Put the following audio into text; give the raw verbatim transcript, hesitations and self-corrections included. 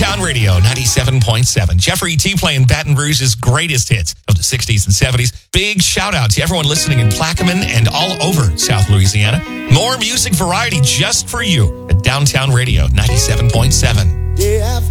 Downtown Radio, ninety-seven point seven. Jeffrey T. playing Baton Rouge's greatest hits of the sixties and seventies. Big shout out to everyone listening in Plaquemine and all over South Louisiana. More music variety just for you at Downtown Radio, ninety-seven point seven. Yeah,